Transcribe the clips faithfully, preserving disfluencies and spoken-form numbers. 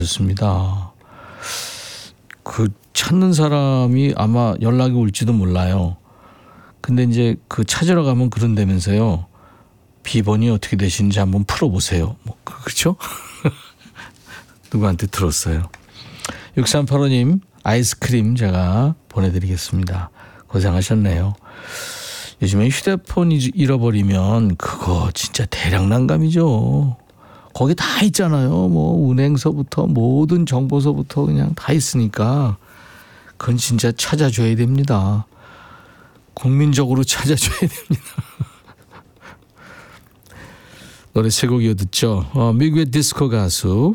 좋습니다. 그 찾는 사람이 아마 연락이 올지도 몰라요. 근데 이제 그 찾으러 가면 그런다면서요. 비번이 어떻게 되시는지 한번 풀어보세요. 뭐 그렇죠? 누구한테 들었어요. 육삼팔오 님 아이스크림 제가 보내드리겠습니다. 고생하셨네요. 요즘에 휴대폰 잃어버리면 그거 진짜 대량 난감이죠. 거기 다 있잖아요. 뭐 은행서부터 모든 정보서부터 그냥 다 있으니까 그건 진짜 찾아줘야 됩니다. 국민적으로 찾아줘야 됩니다. 노래 세 곡 이어 듣죠. 어, 미국의 디스코 가수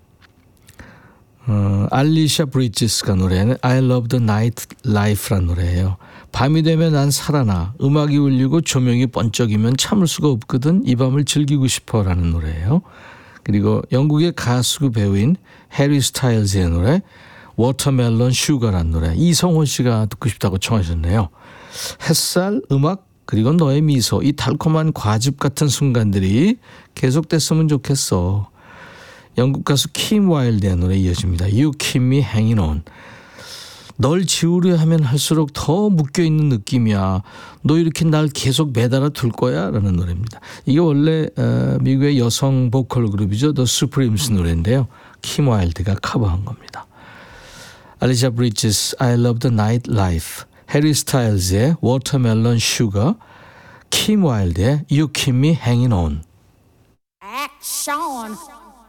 어, 알리샤 브리지스가 노래하는 I Love the Night Life라는 노래예요. 밤이 되면 난 살아나 음악이 울리고 조명이 번쩍이면 참을 수가 없거든 이 밤을 즐기고 싶어라는 노래예요. 그리고 영국의 가수 배우인 해리 스타일즈의 노래 워터멜론 슈가라는 노래 이성호 씨가 듣고 싶다고 청하셨네요. 햇살, 음악 그리고 너의 미소 이 달콤한 과즙 같은 순간들이 계속됐으면 좋겠어. 영국 가수 킴 와일드의 노래 이어집니다. You keep me hanging on. 널 지우려 하면 할수록 더 묶여있는 느낌이야. 너 이렇게 날 계속 매달아 둘 거야? 라는 노래입니다. 이게 원래 어, 미국의 여성 보컬 그룹이죠. The Supremes 노래인데요. 킴 와일드가 커버한 겁니다. 알리샤 브리지스 I Love the Night Life, 해리 스타일즈의 Watermelon Sugar, 킴 와일드의 You Keep Me Hanging On. Action.